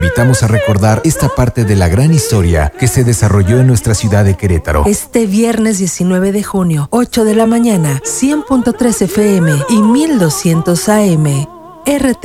Invitamos a recordar esta parte de la gran historia que se desarrolló en nuestra ciudad de Querétaro. Este viernes 19 de junio, 8 de la mañana, 100.3 FM y 1200 AM. RT